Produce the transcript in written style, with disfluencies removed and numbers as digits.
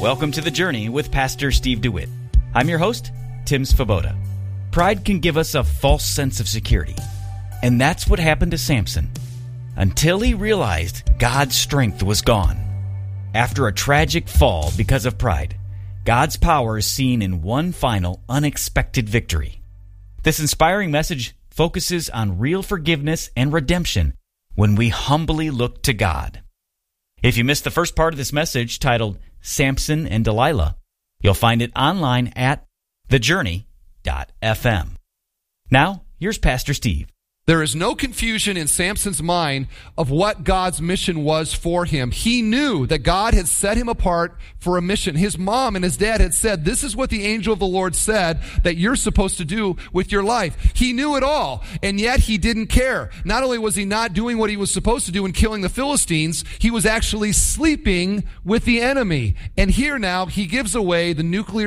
Welcome to The Journey with Pastor Steve DeWitt. I'm your host, Tim Svoboda. Pride can give us a false sense of security. And that's what happened to Samson. Until he realized God's strength was gone. After a tragic fall because of pride, God's power is seen in one final, unexpected victory. This inspiring message focuses on real forgiveness and redemption when we humbly look to God. If you missed the first part of this message titled Samson and Delilah, you'll find it online at thejourney.fm. Now, here's Pastor Steve. There is no confusion in Samson's mind of what God's mission was for him. He knew that God had set him apart for a mission. His mom and his dad had said, this is what the angel of the Lord said that you're supposed to do with your life. He knew it all, and yet he didn't care. Not only was he not doing what he was supposed to do in killing the Philistines, he was actually sleeping with the enemy. And here now, he gives away the nuclear